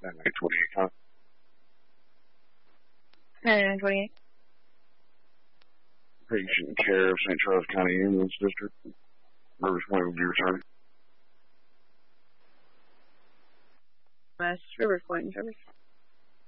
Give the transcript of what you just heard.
9928, huh? 9928. Patient care of St. Charles County Ambulance District. Rivers Point will be returned. West Rivers Point, Rivers.